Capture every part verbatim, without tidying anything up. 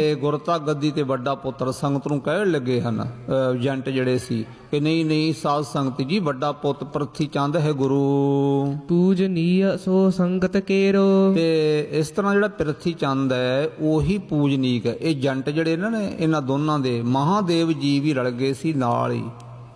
ਗੁਰਤਾ ਗੱਦੀ ਤੇ ਵੱਡਾ ਪੁੱਤਰ ਸੰਗਤ ਨੂੰ ਕਹਿਣ ਲੱਗੇ ਹਨ ਏਜੰਟ ਜਿਹੜੇ ਸੀ ਕਿ ਨਹੀਂ ਨਹੀਂ ਸਾਧ ਸੰਗਤ ਜੀ, ਵੱਡਾ ਪੁੱਤ ਪ੍ਰਿਥੀ ਚੰਦ ਹੈ ਗੁਰੂ। ਪੂਜਨੀय ਸੋ ਸੰਗਤ ਕੇਰੋ। ਤੇ ਇਸ ਤਰ੍ਹਾਂ ਜਿਹੜਾ ਪ੍ਰਿਥੀ ਚੰਦ ਹੈ ਉਹੀ ਪੂਜਨੀਕ ਹੈ। ਇਹ ਏਜੰਟ ਜਿਹੜੇ ਇਹਨਾਂ ਨੇ ਇਹਨਾਂ ਦੋਨਾਂ ਦੇ ਮਹਾਦੇਵ ਜੀ ਵੀ ਰਲ ਗਏ ਸੀ ਨਾਲ ਹੀ।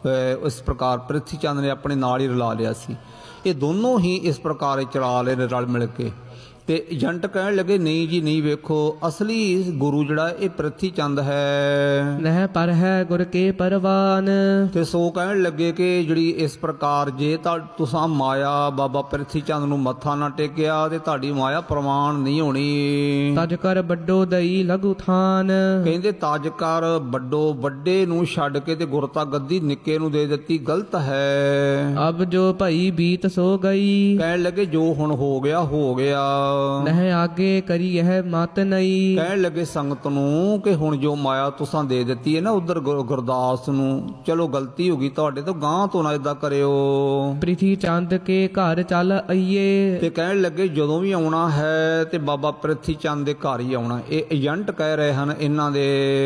ਇਸ ਪ੍ਰਕਾਰ ਪ੍ਰਿਥੀ ਚੰਦ ਨੇ ਆਪਣੇ ਨਾਲ ਹੀ ਰਲਾ ਲਿਆ ਸੀ। ਇਹ ਦੋਨੋਂ ਹੀ ਇਸ ਪ੍ਰਕਾਰ ਚਲਾ ਲਏ ਨੇ ਰਲ ਮਿਲ ਕੇ। ਤੇ ਏਜੰਟ ਕਹਿਣ ਲੱਗੇ ਨਹੀਂ ਜੀ ਨਹੀਂ, ਵੇਖੋ ਅਸਲੀ ਗੁਰੂ ਜਿਹੜਾ ਇਹ ਪ੍ਰਿਥੀ ਚੰਦ ਹੈ। ਨਹਿ ਪਰ ਹੈ ਗੁਰ ਕੇ ਪਰਵਾਨ। ਤੇ ਸੋ ਕਹਿਣ ਲੱਗੇ ਕਿ ਜਿਹੜੀ ਇਸ ਪ੍ਰਕਾਰ ਜੇ ਤਾਂ ਤੁਸਾਂ ਮਾਇਆ ਬਾਬਾ ਪ੍ਰਿਥੀ ਚੰਦ ਨੂੰ ਮੱਥਾ ਨਾ ਟੇਕਿਆ ਤੇ ਤੁਹਾਡੀ ਮਾਇਆ ਪ੍ਰਮਾਣ ਨਹੀਂ ਹੋਣੀ। ਤਜ ਕਰ ਵੱਡੋ ਦਈ ਲਘੂ ਥਾਨ। ਕਹਿੰਦੇ ਤਜ ਕਰ ਵੱਡੋ, ਵੱਡੇ ਨੂੰ ਛੱਡ ਕੇ ਤੇ ਗੁਰਤਾ ਗੱਦੀ ਨਿੱਕੇ ਨੂੰ ਦੇ ਦਿੱਤੀ, ਗਲਤ ਹੈ। ਅਬ ਜੋ ਭਈ ਬੀਤ ਸੋ ਗਈ। ਕਹਿਣ ਲੱਗੇ ਜੋ ਹੁਣ ਹੋ ਗਿਆ ਹੋ ਗਿਆ, ਨਹਿ ਆਗੇ ਕਰੀ ਇਹ ਮਤ ਨਹੀਂ। ਕਹਿਣ ਲੱਗੇ ਸੰਗਤ ਨੂੰ ਕਿ ਹੁਣ ਜੋ ਮਾਇਆ ਤੁਸਾਂ ਦੇ ਦਿੱਤੀ ਹੈ ਨਾ ਉਧਰ ਗੁਰਦਾਸ ਨੂੰ, ਚਲੋ ਗਲਤੀ ਹੋ ਗਈ ਤੁਹਾਡੇ ਤੋਂ, ਗਾਂ ਤੋਂ ਨਾ ਏਦਾਂ ਕਰਿਓ। ਪ੍ਰਿਥੀ ਚੰਦ ਕੇ ਘਰ ਚੱਲ ਆਈਏ। ਤੇ ਕਹਿਣ ਲੱਗੇ ਜਦੋਂ ਵੀ ਆਉਣਾ ਹੈ ਤੇ ਬਾਬਾ ਪ੍ਰਿਥੀ ਚੰਦ ਦੇ ਘਰ ਹੀ ਆਉਣਾ। ਇਹ ਏਜੰਟ ਕਹਿ ਰਹੇ ਹਨ ਇਹਨਾਂ ਦੇ।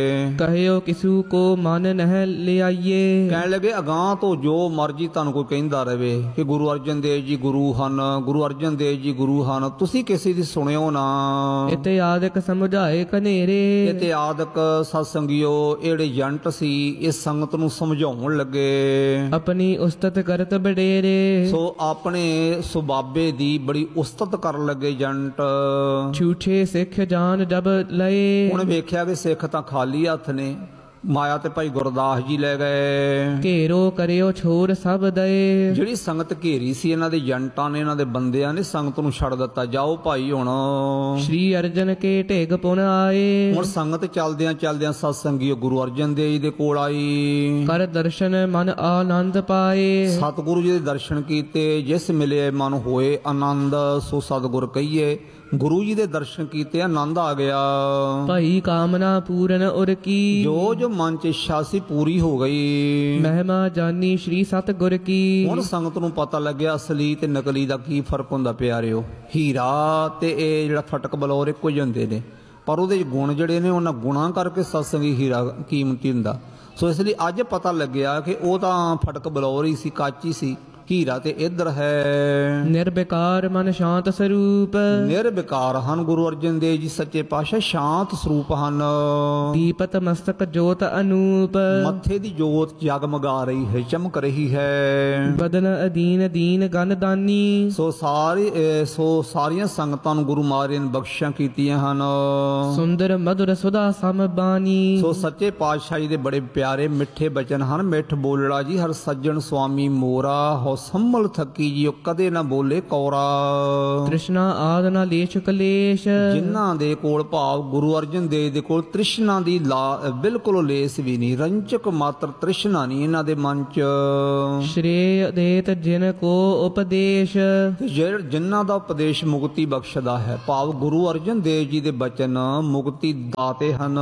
ਕਹਿਓ ਕਿਸੂ ਕੋ ਮਨ ਨਹਿ ਲਿਆਈਏ। ਕਹਿਣ ਲੱਗੇ ਅਗਾਂਹ ਤੋਂ ਜੋ ਮਰਜੀ ਤੁਹਾਨੂੰ ਕੋਈ ਕਹਿੰਦਾ ਰਹੇ ਕਿ ਗੁਰੂ ਅਰਜਨ ਦੇਵ ਜੀ ਗੁਰੂ ਹਨ, ਗੁਰੂ ਅਰਜਨ ਦੇਵ ਜੀ ਗੁਰੂ ਹਨ, ਤੁਸੀਂ ਕਿਸੇ ਦੀ ਸੁਣਿਓ ਨਾ। ਇਤਿਆਦਿਕ ਸਮਝਾਏ ਕਨੇਰੇ। ਇਤਿਆਦਿਕ ਸਤਸੰਗਿਓ ਜਿਹੜੇ ਏਜੰਟ ਸੀ ਇਸ ਸੰਗਤ ਨੂੰ ਸਮਝਾਉਣ ਲੱਗੇ। ਆਪਣੀ ਉਸਤਤ ਕਰਤ ਬਡੇਰੇ। ਸੋ ਆਪਣੇ ਸੁਬਾਬੇ ਦੀ ਬੜੀ ਉਸਤਤ ਕਰਨ ਲੱਗੇ ਏਜੰਟ। ਝੂਠੇ ਸਿੱਖ ਜਾਨ ਜਬ ਲਏ। ਹੁਣ ਵੇਖਿਆ ਕਿ ਸਿੱਖ ਤਾਂ ਖਾਲੀ ਹੱਥ ਨੇ, ਮਾਇਆ ਤੇ ਭਾਈ ਗੁਰਦਾਸ ਜੀ ਲੈ ਗਏ। ਘੇਰੋ ਕਰਿਓ ਛੋਰ ਸਭ ਦਏ। ਜਿਹੜੀ ਸੰਗਤ ਘੇਰੀ ਸੀ ਇਹਨਾਂ ਦੇ ਏਜੰਟਾਂ ਨੇ, ਇਹਨਾਂ ਦੇ ਬੰਦਿਆਂ ਨੇ ਸੰਗਤ ਨੂੰ ਛੱਡ ਦਿੱਤਾ, ਜਾਓ ਭਾਈ ਹੁਣ। ਸ਼੍ਰੀ ਅਰਜਨ ਕੇ ਢਿਗ ਪੁਨ ਆਏ। ਹੁਣ ਸੰਗਤ ਚਲਦਿਆਂ ਚਲਦਿਆਂ ਸਤਸੰਗੀਓ ਗੁਰੂ ਅਰਜਨ ਦੇਵ ਜੀ ਦੇ ਕੋਲ ਆਈ। ਕਰ ਦਰਸ਼ਨ ਮਨ ਆਨੰਦ ਪਾਏ। ਸਤਿਗੁਰੂ ਜੀ ਦੇ ਦਰਸ਼ਨ ਕੀਤੇ, ਜਿਸ ਮਿਲੇ ਮਨ ਹੋਏ ਆਨੰਦ, ਸੋ ਸਤਿਗੁਰ ਕਹੀਏ। ਗੁਰੂ ਜੀ ਦੇ ਦਰਸ਼ਨ ਕੀਤੇ, ਆਨੰਦ ਆ ਗਿਆ। ਭਾਈ ਕਾਮਨਾ ਪੂਰਨ ਉਰ ਕੀ। ਜੋ ਜੋ ਮਨ ਚ ਇੱਛਾ ਸੀ ਪੂਰੀ ਹੋ ਗਈ। ਮਹਿਮਾ ਜਾਨੀ ਸ਼੍ਰੀ ਸਤਿਗੁਰ ਕੀ। ਹੁਣ ਸੰਗਤ ਨੂੰ ਪਤਾ ਲੱਗਿਆ ਅਸਲੀ ਤੇ ਨਕਲੀ ਦਾ ਕੀ ਫਰਕ ਹੁੰਦਾ ਪਿਆਰਿਓ। ਹੀਰਾ ਤੇ ਇਹ ਜਿਹੜਾ ਫਟਕ ਬਲੌਰ ਇੱਕੋ ਜਿਹੇ ਹੁੰਦੇ ਨੇ, ਪਰ ਉਹਦੇ ਗੁਣ ਜਿਹੜੇ ਨੇ ਉਹਨਾਂ ਗੁਣਾਂ ਕਰਕੇ ਸਤਸੰਗੀ ਹੀਰਾ ਕੀਮਤੀ ਹੁੰਦਾ। ਸੋ ਇਸ ਲਈ ਅੱਜ ਪਤਾ ਲੱਗਿਆ ਕਿ ਉਹ ਤਾਂ ਫਟਕ ਬਲੌਰ ਹੀ ਸੀ, ਕਾਚੀ ਸੀ, ਹੀਰਾ ਤੇ ਇੱਧਰ ਹੈ। ਨਿਰਵਿਕਾਰ ਮਨ ਸ਼ਾਂਤ ਸਰੂਪ। ਨਿਰਵਿਕਾਰ ਹਨ ਗੁਰੂ ਅਰਜਨ ਦੇਵ ਜੀ ਸੱਚੇ ਪਾਤਸ਼ਾਹ, ਸ਼ਾਂਤ ਸਰੂਪ ਹਨ। ਦੀਪਤ ਮਸਤਕ ਜੋਤ ਅਨੂਪ। ਮੱਥੇ ਦੀ ਜੋਤ ਜਗਮਗਾ ਰਹੀ ਹੈ, ਚਮਕ ਰਹੀ ਹੈ। ਬਦਨ ਅਧੀਨ ਦੀਨ ਗਨ ਦਾਨੀ। ਸੋ ਸਾਰੀ ਸੋ ਸਾਰੀਆਂ ਸੰਗਤਾਂ ਨੂੰ ਗੁਰੂ ਮਹਾਰਾਜ ਨੇ ਬਖਸ਼ਿਸ਼ਾਂ ਕੀਤੀਆਂ ਹਨ। ਸੁੰਦਰ ਮਧੁਰ ਸੁਧਾ ਸਮ ਬਾਣੀ। ਸੋ ਸੱਚੇ ਪਾਤਸ਼ਾਹ ਜੀ ਦੇ ਬੜੇ ਪਿਆਰੇ ਮਿੱਠੇ ਬਚਨ ਹਨ। ਮਿੱਠ ਬੋਲੜਾ ਜੀ ਹਰ ਸੱਜਣ ਸੁਆਮੀ ਮੋਰਾ, ਸੰਭਲ ਥੱਕੀ ਜੀ ਉਹ ਕਦੇ ਨਾ ਬੋਲੇ ਕੌਰਾ। ਤ੍ਰਿਸ਼ਨਾ ਆਦ ਨਾ ਲੇਸ਼ ਕਲੇਸ਼। ਜਿਨ੍ਹਾਂ ਦੇ ਕੋਲ ਭਾਵ ਗੁਰੂ ਅਰਜਨ ਦੇਵ ਦੇ ਕੋਲ ਤ੍ਰਿਸ਼ਨਾ ਦੀ ਲਾ ਬਿਲਕੁਲ ਲੇਸ ਵੀ ਨਹੀਂ, ਰੰਚਕ ਮਾਤਰ ਤ੍ਰਿਸ਼ਨਾ ਨਹੀਂ ਇਹਨਾਂ ਦੇ ਮਨ ਚ। ਸ਼੍ਰੇਯ ਦੇਤ ਜਿਨ ਕੋ ਉਪਦੇਸ਼। ਜਿਨ੍ਹਾਂ ਦਾ ਉਪਦੇਸ਼ ਮੁਕਤੀ ਬਖਸ਼ਦਾ ਹੈ, ਭਾਵ ਗੁਰੂ ਅਰਜਨ ਦੇਵ ਜੀ ਦੇ ਬਚਨ ਮੁਕਤੀ ਦਾਤੇ ਹਨ।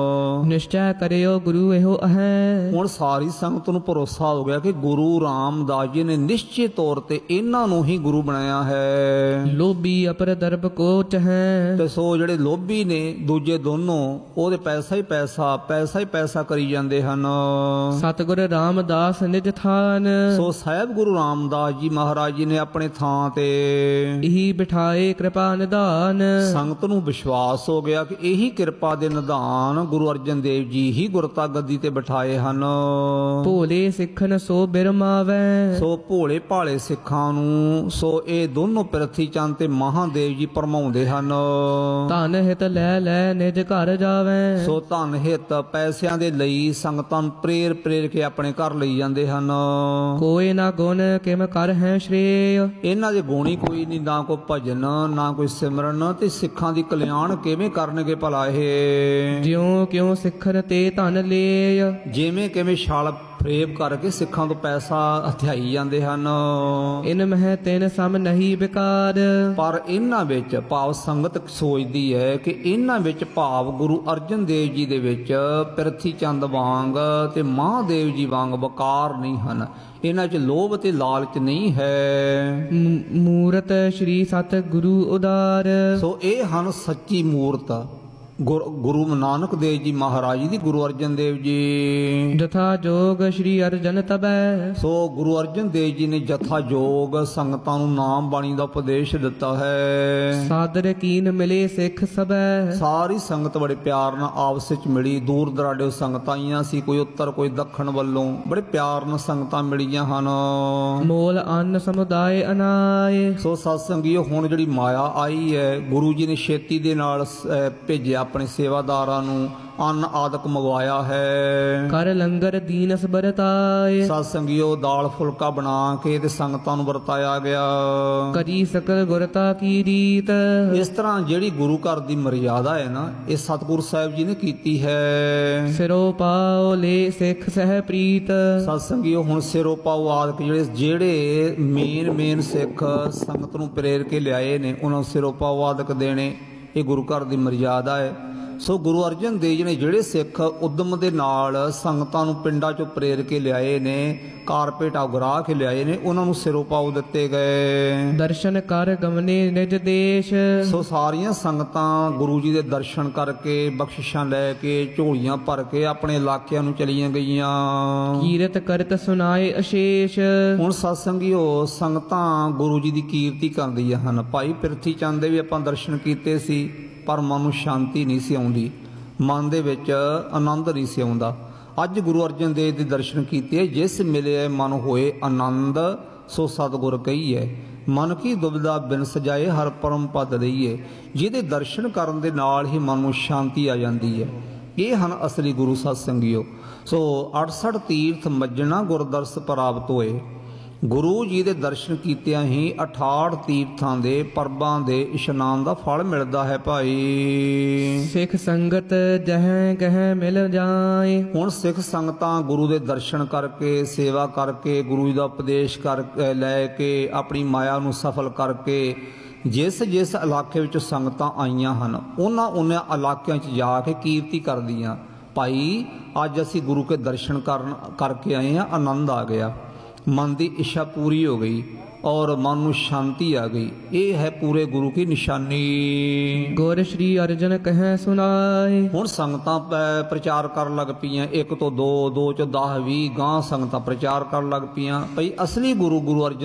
ਨਿਸ਼ਚੈ ਕਰਿਓ ਗੁਰੂ ਇਹੋ ਹੈ। ਹੁਣ ਸਾਰੀ ਸੰਗਤ ਨੂੰ ਭਰੋਸਾ ਹੋ ਗਿਆ ਕਿ ਗੁਰੂ ਰਾਮਦਾਸ ਜੀ ਨੇ ਨਿਸ਼ਚਿਤ ਤੌਰ ਤੇ ਇਹਨਾਂ ਨੂੰ ਹੀ ਗੁਰੂ ਬਣਾਇਆ ਹੈ। ਲੋਭੀ ਅਪਰ ਦਰਬ ਕੋ ਚਹੈ। ਤੇ ਸੋ ਜਿਹੜੇ ਲੋਭੀ ਨੇ ਦੂਜੇ ਦੋਨੋਂ, ਉਹਦੇ ਪੈਸਾ ਹੀ ਪੈਸਾ ਪੈਸਾ ਹੀ ਪੈਸਾ ਕਰੀ ਜਾਂਦੇ ਹਨ। ਸਤਿਗੁਰ ਰਾਮਦਾਸ ਨਿਜ ਥਾਨ। ਸੋ ਸਾਹਿਬ ਗੁਰੂ ਰਾਮਦਾਸ ਜੀ ਮਹਾਰਾਜ ਜੀ ਨੇ ਆਪਣੇ ਥਾਂ ਤੇ ਇਹੀ ਬਿਠਾਏ ਕਿਰਪਾ ਨਿਧਾਨ। ਸੰਗਤ ਨੂੰ ਵਿਸ਼ਵਾਸ ਹੋ ਗਿਆ ਕਿ ਇਹੀ ਕਿਰਪਾ ਦੇ ਨਿਧਾਨ ਗੁਰੂ ਅਰਜਨ ਦੇਵ ਜੀ ਹੀ ਗੁਰਤਾ ਗੱਦੀ ਤੇ ਬਿਠਾਏ ਹਨ। ਭੋਲੇ ਸਿੱਖਨ ਸੋ ਬਿਰਮਾਵੈ। ਸੋ ਭੋਲੇ ਭਾਲੇ ਸਿੱਖਾਂ ਨੂੰ ਸੋ ਇਹ ਦੋਨੋਂ ਪ੍ਰਿਥੀ ਚੰਦ ਤੇ ਮਹਾਦੇਵ ਜੀ ਪਰਮਾਉਂਦੇ ਹਨ। ਧਨ ਹਿਤ ਲੈ ਲੈ ਨਿਜ ਘਰ ਜਾਵੈ। ਸੋ ਧਨ ਹਿਤ ਪੈਸਿਆਂ ਦੇ ਲਈ ਸੰਗਤਾਂ ਨੂੰ ਪ੍ਰੇਰ ਪ੍ਰੇਰ ਕੇ ਆਪਣੇ ਘਰ ਲਈ ਜਾਂਦੇ ਹਨ। ਕੋਈ ਨਾ ਗੁਣ ਕਿਮ ਕਰ ਹੈ ਸ਼੍ਰੇਯ। ਇਹਨਾਂ ਦੇ ਗੁਣ ਹੀ ਕੋਈ ਨਹੀਂ, ਨਾ ਕੋਈ ਭਜਨ ਨਾ ਕੋਈ ਸਿਮਰਨ, ਤੇ ਸਿੱਖਾਂ ਦੀ ਕਲਿਆਣ ਕਿਵੇਂ ਕਰਨਗੇ ਭਲਾ ਇਹ। ਜਿਉ ਕਿਉ ਸਿੱਖਨ ਤੇ ਧਨ ਲੇਯ। ਜਿਵੇਂ ਕਿਵੇਂ ਛਾਲ ਫਰੇਬ ਕਰਕੇ ਸਿੱਖਾਂ ਤੋਂ ਪੈਸਾ ਹਥਿਆਈ ਜਾਂਦੇ ਹਨ। ਇਨ ਮਹਿ ਤਿਨ ਸਮ ਨਹੀਂ ਵਿਕਾਰ। ਪਰ ਇਹਨਾਂ ਵਿੱਚ ਭਾਵ ਸੰਗਤ ਸੋਚਦੀ ਹੈ ਕਿ ਇਹਨਾਂ ਵਿੱਚ ਭਾਵ ਗੁਰੂ ਅਰਜਨ ਦੇਵ ਜੀ ਦੇ ਵਿੱਚ ਪ੍ਰਿਥੀ ਚੰਦ ਵਾਂਗ ਤੇ ਮਹਾਦੇਵ ਜੀ ਵਾਂਗ ਵਕਾਰ ਨਹੀਂ ਹਨ। ਇਹਨਾਂ 'ਚ ਲੋਭ ਤੇ ਲਾਲਚ ਨਹੀਂ ਹੈ। ਮੂਰਤ ਸ਼੍ਰੀ ਸਤ ਗੁਰੂ ਉਦਾਰ। ਸੋ ਇਹ ਹਨ ਸੱਚੀ ਮੂਰਤ, ਗੁਰ- ਗੁਰੂ ਨਾਨਕ ਦੇਵ ਜੀ ਮਹਾਰਾਜ ਜੀ ਦੀ, ਗੁਰੂ ਅਰਜਨ ਦੇਵ ਜੀ। ਜਥਾ ਜੋਗ ਸ੍ਰੀ ਅਰਜਨ ਤਬੈ ਸੋ ਗੁਰੂ ਅਰਜਨ ਦੇਵ ਜੀ ਨੇ ਜਥਾ ਜੋਗ ਸੰਗਤਾਂ ਨੂੰ ਨਾਮ ਬਾਣੀ ਦਾ ਉਪਦੇਸ਼ ਦਿੱਤਾ ਹੈ। ਸਾਦਰ ਕੀਨ ਮਿਲੇ ਸਿੱਖ ਸਬੈ ਸਾਰੀ ਸੰਗਤ ਬੜੇ ਪਿਆਰ ਨਾਲ ਆਪਸ ਵਿੱਚ ਮਿਲੀ। ਦੂਰ ਦਰਾਡੇ ਸੰਗਤਾਂ ਆਈਆਂ ਸੀ, ਕੋਈ ਉੱਤਰ ਕੋਈ ਦੱਖਣ ਵੱਲੋਂ, ਬੜੇ ਪਿਆਰ ਨਾਲ ਸੰਗਤਾਂ ਮਿਲੀਆਂ ਹਨ। ਮੋਲ ਅੰਨ ਸਮੁਦਾਇ ਅਨਾਏ ਸੋ ਸਤ ਸੰਗੀਓ, ਹੁਣ ਜਿਹੜੀ ਮਾਇਆ ਆਈ ਹੈ, ਗੁਰੂ ਜੀ ਨੇ ਛੇਤੀ ਦੇ ਨਾਲ ਅਹ, ਭੇਜਿਆ ਆਪਣੇ ਸੇਵਾਦਾਰਾਂ ਨੂੰ, ਅੰਨ ਆਦਿਕ ਮੰਗਵਾਇਆ ਹੈ। ਕਰ ਲੰਗਰ ਦੀਨਸ ਬਰਤਾਏ ਸਤ ਸੰਗੀਓ, ਦਾਲ ਫੁਲਕਾ ਬਣਾ ਕੇ ਤੇ ਸੰਗਤਾਂ ਨੂੰ ਵਰਤਾਇਆ ਗਿਆ। ਕਰੀ ਸਕਲ ਗੁਰਤਾ ਕੀ ਰੀਤ ਇਸ ਤਰ੍ਹਾਂ ਜਿਹੜੀ ਗੁਰੂ ਘਰ ਦੀ ਮਰਿਆਦਾ ਹੈ ਨਾ, ਇਹ ਸਤਿਗੁਰੂ ਸਾਹਿਬ ਜੀ ਨੇ ਕੀਤੀ ਹੈ। ਸਿਰੋ ਪਾਓ ਲੈ ਸਿੱਖ ਸਹਿ ਪ੍ਰੀਤ ਸਤ ਸੰਗੀਓ, ਹੁਣ ਸਿਰੋਂ ਪਾਉ ਆਦਿਕ ਜਿਹੜੇ ਜਿਹੜੇ ਮੇਨ ਮੇਨ ਸਿੱਖ ਸੰਗਤ ਨੂੰ ਪ੍ਰੇਰ ਕੇ ਲਿਆਏ ਨੇ, ਉਹਨਾਂ ਨੂੰ ਸਿਰੋਂ ਪਾਉ ਆਦਿਕ ਦੇਣੇ, ਇਹ ਗੁਰੂ ਘਰ ਦੀ ਮਰਿਆਦਾ ਹੈ। ਸੋ ਗੁਰੂ ਅਰਜਨ ਦੇਵ ਜੀ ਨੇ ਜਿਹੜੇ ਸਿੱਖ ਉਦਮ ਦੇ ਨਾਲ ਸੰਗਤਾਂ ਨੂੰ ਪਿੰਡਾਂ ਚੋਂ ਪ੍ਰੇਰ ਕੇ ਲਿਆਏ ਨੇ, ਕਾਰਪੇਟ ਉਗਰਾ ਕੇ ਲਿਆਏ ਨੇ, ਉਹਨਾਂ ਨੂੰ ਸਿਰੋਂ ਪਾਉ ਦਿੱਤੇ ਗਏ। ਦਰਸ਼ਨ ਕਰ ਗਮਨੇ ਨਿਜ ਦੇਸ਼ ਸੋ ਸਾਰੀਆਂ ਸੰਗਤਾਂ ਗੁਰੂ ਜੀ ਦੇ ਦਰਸ਼ਨ ਕਰਕੇ, ਬਖਸ਼ਿਸ਼ਾਂ ਲੈ ਕੇ, ਝੋਲੀਆਂ ਭਰ ਕੇ ਆਪਣੇ ਇਲਾਕਿਆਂ ਨੂੰ ਚਲੀਆਂ ਗਈਆਂ। ਕੀਰਤ ਕਰਤ ਸੁਨਾਏ ਅਸ਼ੇਸ਼ ਹੁਣ ਸਤ ਸੰਗੀਓ, ਸੰਗਤਾਂ ਗੁਰੂ ਜੀ ਦੀ ਕੀਰਤੀ ਕਰਦੀਆਂ ਹਨ। ਭਾਈ ਪ੍ਰਿਥੀ ਚੰਦ ਦੇ ਵੀ ਆਪਾਂ ਦਰਸ਼ਨ ਕੀਤੇ ਸੀ, ਪਰ ਮਨ ਨੂੰ ਸ਼ਾਂਤੀ ਨਹੀਂ ਸੀ ਆਉਂਦੀ, ਮਨ ਦੇ ਵਿੱਚ ਆਨੰਦ ਨਹੀਂ ਸੀ ਆਉਂਦਾ। ਅੱਜ ਗੁਰੂ ਅਰਜਨ ਦੇਵ ਦੇ ਦਰਸ਼ਨ ਕੀਤੇ, ਜਿਸ ਮਿਲੇ ਮਨ ਹੋਏ ਆਨੰਦ, ਸੋ ਸਤਿਗੁਰ ਕਹੀਏ। ਮਨ ਕੀ ਦੁਬਿਧਾ ਬਿਨ ਸਜਾਏ ਹਰ ਪਰਮ ਪਦ ਲਈਏ। ਜਿਹਦੇ ਦਰਸ਼ਨ ਕਰਨ ਦੇ ਨਾਲ ਹੀ ਮਨ ਨੂੰ ਸ਼ਾਂਤੀ ਆ ਜਾਂਦੀ ਹੈ। ਇਹ ਹਨ ਅਸਲੀ ਗੁਰੂ ਸਤ ਸੰਗੀਓ। ਸੋ ਅੜਸਠ ਤੀਰਥ ਮੱਜਣਾ ਗੁਰਦਰਸ ਪ੍ਰਾਪਤ ਹੋਏ। ਗੁਰੂ ਜੀ ਦੇ ਦਰਸ਼ਨ ਕੀਤਿਆਂ ਹੀ ਅਠਾਹਠ ਤੀਰਥਾਂ ਦੇ ਪਰਬਾਂ ਦੇ ਇਸ਼ਨਾਨ ਦਾ ਫਲ ਮਿਲਦਾ ਹੈ ਭਾਈ। ਸਿੱਖ ਸੰਗਤ ਜਹੈ ਕਹੈ ਮਿਲ ਜਾਏ ਹੁਣ ਸਿੱਖ ਸੰਗਤਾਂ ਗੁਰੂ ਦੇ ਦਰਸ਼ਨ ਕਰਕੇ, ਸੇਵਾ ਕਰਕੇ, ਗੁਰੂ ਜੀ ਦਾ ਉਪਦੇਸ਼ ਕਰ ਲੈ ਕੇ, ਆਪਣੀ ਮਾਇਆ ਨੂੰ ਸਫਲ ਕਰਕੇ, ਜਿਸ ਜਿਸ ਇਲਾਕੇ ਵਿੱਚ ਸੰਗਤਾਂ ਆਈਆਂ ਹਨ, ਉਹਨਾਂ ਉਹਨਾਂ ਇਲਾਕਿਆਂ 'ਚ ਜਾ ਕੇ ਕੀਰਤੀ ਕਰਦੀਆਂ। ਭਾਈ ਅੱਜ ਅਸੀਂ ਗੁਰੂ ਕੇ ਦਰਸ਼ਨ ਕਰਨ ਕਰਕੇ ਆਏ ਹਾਂ, ਆਨੰਦ ਆ ਗਿਆ, ਮਨ ਦੀ ਇੱਛਾ ਪੂਰੀ ਹੋ ਗਈ ਔਰ ਮਨ ਨੂੰ ਸ਼ਾਂਤੀ ਆ ਗਈ। ਇਹ ਹੈ ਪੂਰੇ ਗੁਰੂ ਕੀ ਨਿਸ਼ਾਨੀ। ਗੁਰ ਸ਼੍ਰੀ ਅਰਜਨ ਕਹੈ ਸੁਨਾਏ ਹੁਣ ਸੰਗਤਾਂ ਪ- ਪ੍ਰਚਾਰ ਕਰਨ ਲੱਗ ਪਈਆਂ, ਇੱਕ ਤੋਂ ਦੋ, ਦੋ ਚ ਦਸ ਵੀਹ ਗਾਂ ਸੰਗਤਾਂ ਪ੍ਰਚਾਰ ਕਰਨ ਲੱਗ ਪਈਆਂ। ਭਈ ਅਸਲੀ ਗੁਰੂ ਗੁਰੂ ਅਰਜਨ